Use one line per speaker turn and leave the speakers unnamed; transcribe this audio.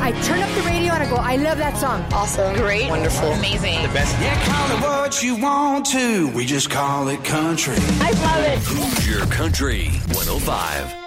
I turn up the radio and I go, I love that song.
Awesome.
Great.
Wonderful.
Amazing.
The best.
Yeah, call it what you want to. We just call it country.
I love it.
Hoosier Country 105.